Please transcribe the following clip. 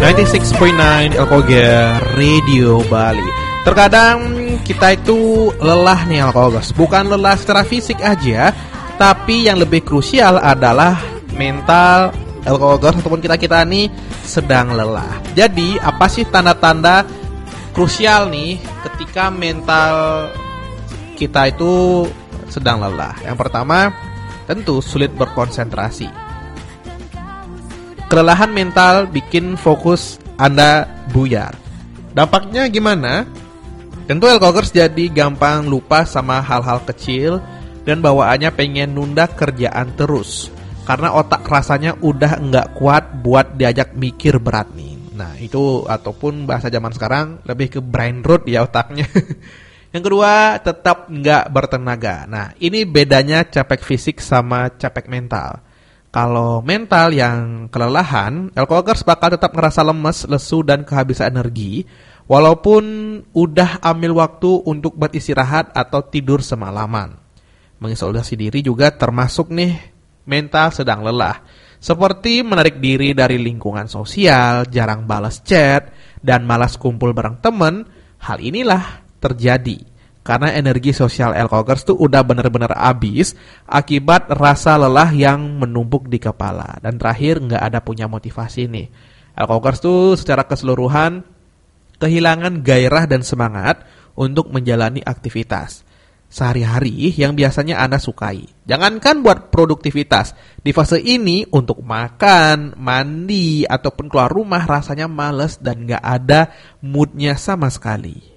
96.9 Elkoger Radio Bali. Terkadang kita itu lelah nih Elkogers. Bukan lelah secara fisik aja, tapi yang lebih krusial adalah mental Elkogers ataupun kita nih sedang lelah. Jadi apa sih tanda-tanda krusial nih ketika mental kita itu sedang lelah? Yang pertama, tentu sulit berkonsentrasi. Kelelahan mental bikin fokus Anda buyar. Dampaknya gimana? Tentu Elkogers jadi gampang lupa sama hal-hal kecil dan bawaannya pengen nunda kerjaan terus karena otak rasanya udah nggak kuat buat diajak mikir berat nih. Nah itu ataupun bahasa zaman sekarang lebih ke brain rot ya otaknya. Yang kedua, tetap nggak bertenaga. Nah ini bedanya capek fisik sama capek mental. Kalau mental yang kelelahan, Elkogers bakal tetap ngerasa lemes, lesu, dan kehabisan energi, walaupun udah ambil waktu untuk beristirahat atau tidur semalaman. Mengisolasi diri juga termasuk nih mental sedang lelah, seperti menarik diri dari lingkungan sosial, jarang balas chat, dan malas kumpul bareng temen. Hal inilah terjadi karena energi sosial Elkogers tuh udah bener-bener habis akibat rasa lelah yang menumpuk di kepala. Dan terakhir nggak ada punya motivasi nih. Elkogers tuh secara keseluruhan kehilangan gairah dan semangat untuk menjalani aktivitas sehari-hari yang biasanya Anda sukai. Jangankan buat produktivitas, di fase ini untuk makan, mandi, ataupun keluar rumah rasanya males dan nggak ada moodnya sama sekali.